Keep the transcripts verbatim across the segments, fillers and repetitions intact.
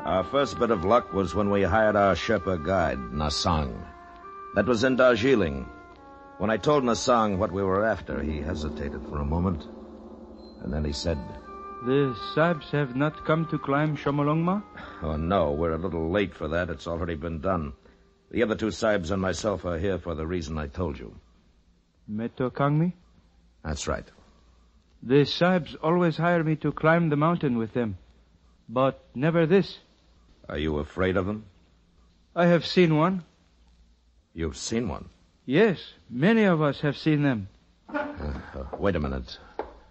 Our first bit of luck was when we hired our Sherpa guide, Nasang. That was in Darjeeling. When I told Nasang what we were after, he hesitated for a moment. And then he said, The Sahibs have not come to climb Shomolungma? Oh, no, we're a little late for that. It's already been done. The other two Sahibs and myself are here for the reason I told you. Meto Kangmi? That's right. The Sahibs always hire me to climb the mountain with them, but never this. Are you afraid of them? I have seen one. You've seen one? Yes, many of us have seen them. Uh, uh, wait a minute.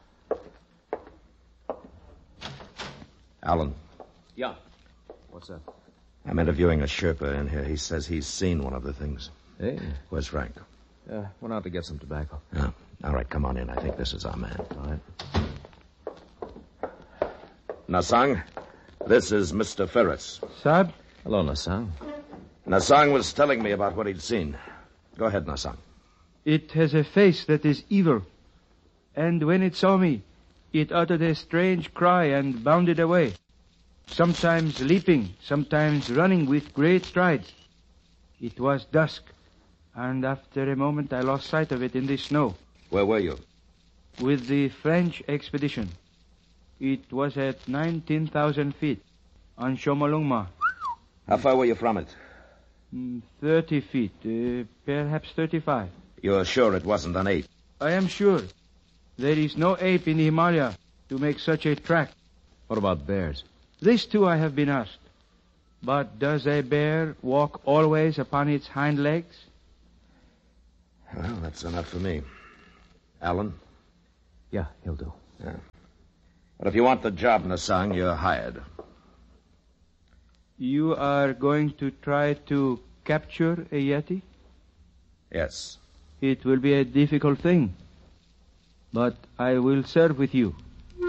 Alan. Yeah. What's that? I'm interviewing a Sherpa in here. He says he's seen one of the things. Hey. Where's Frank? Uh, went out to get some tobacco. Yeah. All right, come on in. I think this is our man. All right. Nasang, this is Mister Ferris. Sahib? Hello, Nasang. Nasang was telling me about what he'd seen. Go ahead, Nasang. It has a face that is evil. And when it saw me, it uttered a strange cry and bounded away. Sometimes leaping, sometimes running with great strides. It was dusk, and after a moment I lost sight of it in the snow. Where were you? With the French expedition. It was at nineteen thousand feet, on Shomolungma. How far were you from it? Mm, Thirty feet, uh, perhaps thirty-five. You're sure it wasn't an ape? I am sure. There is no ape in the Himalaya to make such a track. What about bears? This too I have been asked. But does a bear walk always upon its hind legs? Well, that's enough for me. Alan? Yeah, he'll do. Yeah. But if you want the job, Nasang, you're hired. You are going to try to capture a Yeti? Yes. It will be a difficult thing. But I will serve with you.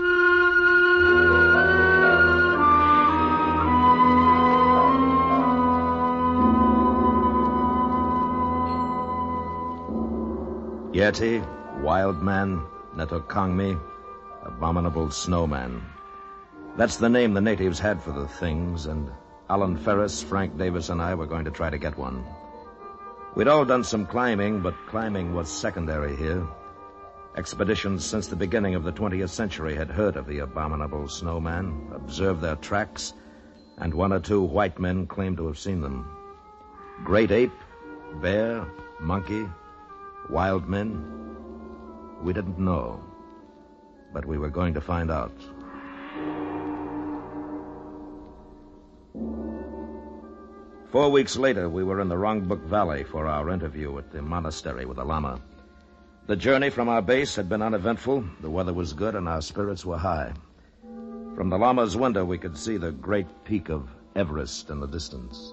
Yeti, Wild Man, Netokangmi, Abominable Snowman. That's the name the natives had for the things, and Alan Ferris, Frank Davis, and I were going to try to get one. We'd all done some climbing, but climbing was secondary here. Expeditions since the beginning of the twentieth century had heard of the Abominable Snowman, observed their tracks, and one or two white men claimed to have seen them. Great ape, bear, monkey, wild men, we didn't know, but we were going to find out. Four weeks later, we were in the Rongbuk Valley for our interview at the monastery with the Lama. The journey from our base had been uneventful, the weather was good, and our spirits were high. From the Lama's window, we could see the great peak of Everest in the distance.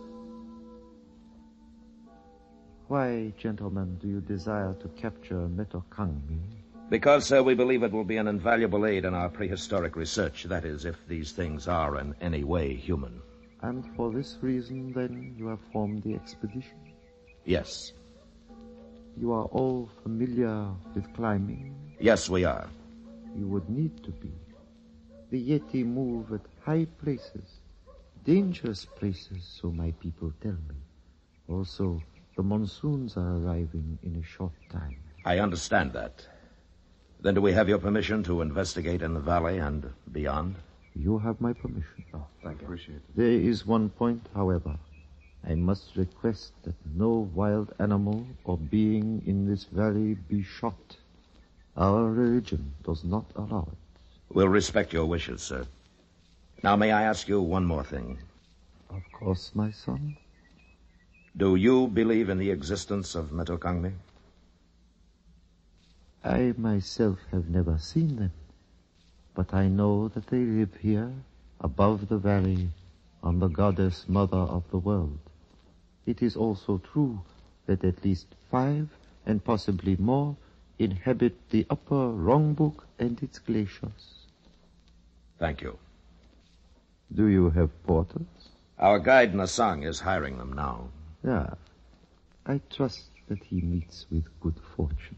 Why, gentlemen, do you desire to capture Netokangmi? Because, sir, we believe it will be an invaluable aid in our prehistoric research. That is, if these things are in any way human. And for this reason, then, you have formed the expedition? Yes. You are all familiar with climbing? Yes, we are. You would need to be. The Yeti move at high places, dangerous places, so my people tell me. Also, the monsoons are arriving in a short time. I understand that. Then do we have your permission to investigate in the valley and beyond? You have my permission. Oh, thank you. Appreciate it. There is one point, however. I must request that no wild animal or being in this valley be shot. Our religion does not allow it. We'll respect your wishes, sir. Now, may I ask you one more thing? Of course, my son. Do you believe in the existence of Netokangmi? I myself have never seen them, but I know that they live here, above the valley, on the goddess mother of the world. It is also true that at least five, and possibly more, inhabit the upper Rongbuk and its glaciers. Thank you. Do you have porters? Our guide Nasang is hiring them now. Yeah. I trust that he meets with good fortune.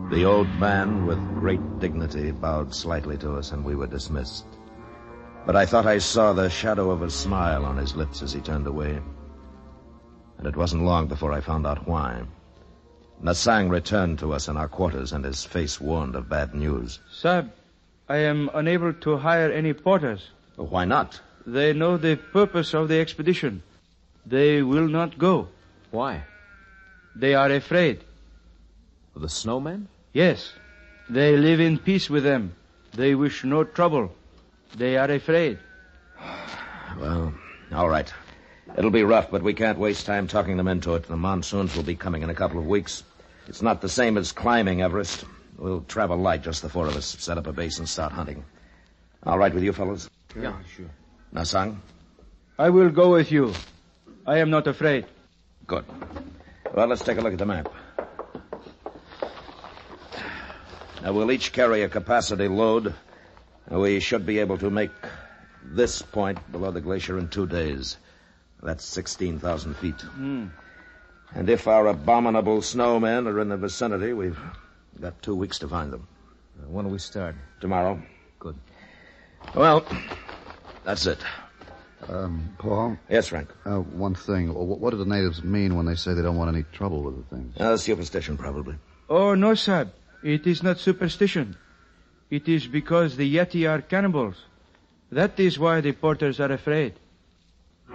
The old man, with great dignity, bowed slightly to us, and we were dismissed. But I thought I saw the shadow of a smile on his lips as he turned away. And it wasn't long before I found out why. Nasang returned to us in our quarters, and his face warned of bad news. Sahib, I am unable to hire any porters. Well, why not? They know the purpose of the expedition. They will not go. Why? They are afraid. The snowmen? Yes. They live in peace with them. They wish no trouble. They are afraid. Well, all right. It'll be rough, but we can't waste time talking them into it. The monsoons will be coming in a couple of weeks. It's not the same as climbing Everest. We'll travel light, just the four of us, set up a base and start hunting. All right with you, fellows? Yeah, sure. Nasang? I will go with you. I am not afraid. Good. Well, let's take a look at the map. Now, we'll each carry a capacity load. We should be able to make this point below the glacier in two days. That's sixteen thousand feet. Mm. And if our abominable snowmen are in the vicinity, we've got two weeks to find them. Uh, when do we start? Tomorrow. Good. Well, that's it. Um, Paul? Yes, Frank? Uh, one thing. What, what do the natives mean when they say they don't want any trouble with the things? Uh, superstition, probably. Oh, no, Sahib. It is not superstition. It is because the Yeti are cannibals. That is why the porters are afraid.